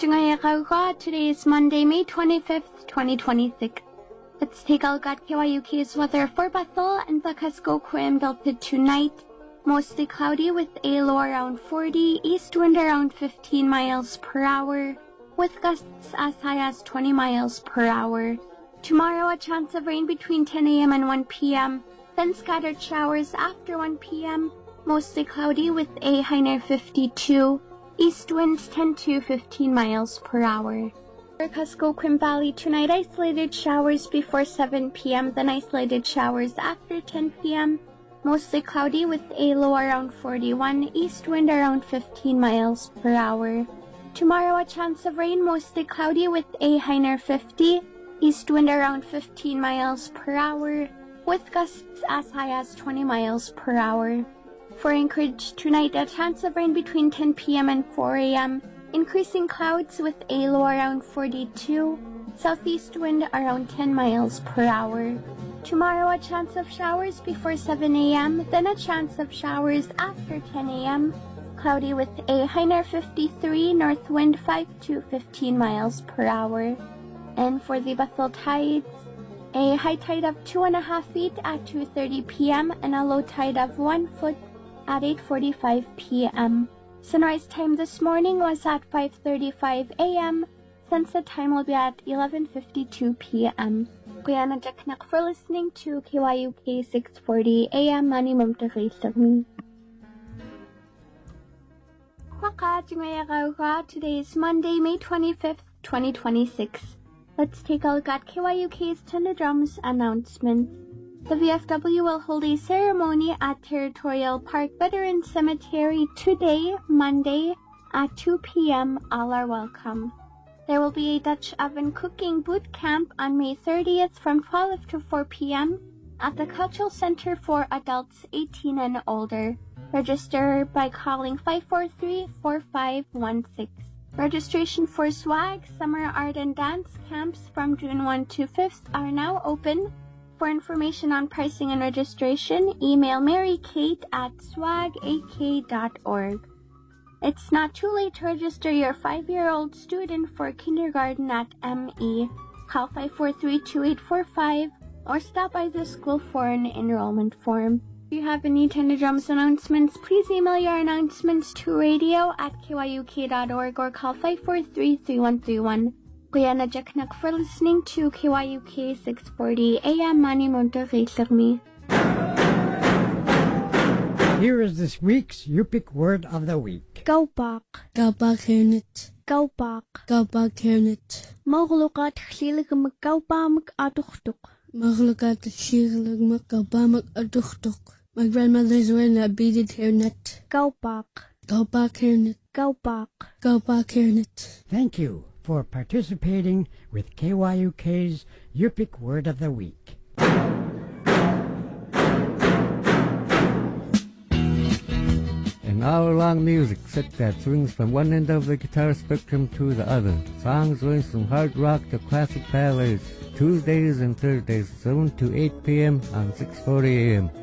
Today is Monday, May 25th, 2026. Let's take a look at KYUK's weather for Bethel and the Kuskokwim Delta tonight. Mostly cloudy with a low around 40, east wind around 15 miles per hour, with gusts as high as 20 miles per hour. Tomorrow, a chance of rain between 10 a.m. and 1 p.m., then scattered showers after 1 p.m., mostly cloudy with a high near 52, east winds 10 to 15 miles per hour. For Kuskokwim Valley tonight, isolated showers before 7 p.m., then isolated showers after 10 p.m., mostly cloudy with a low around 41, east wind around 15 miles per hour. Tomorrow, a chance of rain, mostly cloudy with a high near 50, east wind around 15 miles per hour, with gusts as high as 20 miles per hour. For Anchorage tonight, a chance of rain between 10 p.m. and 4 a.m., increasing clouds with a low around 42, southeast wind around 10 miles per hour. Tomorrow, a chance of showers before 7 a.m., then a chance of showers after 10 a.m., cloudy with a high near 53, north wind 5 to 15 miles per hour. And for the Bethel tides, a high tide of 2.5 feet at 2:30 p.m. and a low tide of 1 foot at 8:45 p.m. Sunrise time this morning was at 5:35 a.m. Sunset time will be at 11:52 p.m. Kuya nadjaknak for listening to KYUK 640 AM Mani Mumtagay. Today is Monday, May 25th, 2026. Let's take a look at KYUK's Tenedrums announcements. The VFW will hold a ceremony at Territorial Park Veterans Cemetery today, Monday, at 2 p.m. All are welcome. There will be a Dutch oven cooking boot camp on May 30th from 12 to 4 p.m. at the Cultural Center for Adults 18 and older. Register by calling 543-4516. Registration for SWAG, Summer Art and Dance Camps from June 1 to 5th are now open. For information on pricing and registration, email Mary-Kate at swagak.org. It's not too late to register your 5-year-old student for kindergarten at ME. Call 543-2845 or stop by the school for an enrollment form. If you have any Tenedrums announcements, please email your announcements to radio@kyuk.org or call 543-3131. Kuya nadjaknak for listening to KYUK 640 AM Mani Monterrey. Here is this week's Yupik word of the week. Gaupak. Gaupakhunit. Gaupak. Gaupakhunit. Maghlukat khlilig maggaupamag adukhtuk. Maghlukat khlilig maggaupamag adukhtuk. My grandmother's wearing a beaded hairnet. Gaupak. Gaupakhunit. Gaupak. Gaupakhunit. Thank you for participating with KYUK's Yupik word of the week. An hour-long music set that swings from one end of the guitar spectrum to the other. Songs range from hard rock to classic ballads. Tuesdays and Thursdays, 7 to 8 p.m. on 640 a.m.